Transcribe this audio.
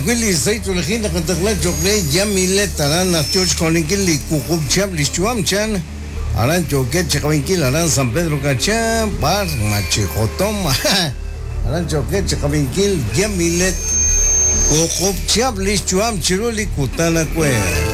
Willy Saito Lejina Cantakla Chocle, Yamile Tarana, George Conikili, Kukub Chablis Chuamchan, Aran Choque, Chacavinquil, Aran San Pedro Cacham, Bar, Machijotom, Aran Choque, Chacavinquil, Yamile, Kukub Chablis Chuam Chiruli Kutana Kwe.